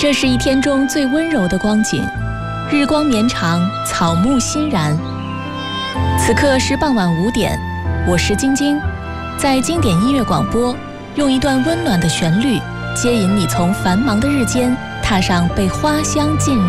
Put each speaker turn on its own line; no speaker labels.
这是一天中最温柔的光景，日光绵长，草木欣然。此刻是傍晚5点，我是晶晶，在经典音乐广播，用一段温暖的旋律，接引你从繁忙的日间踏上被花香浸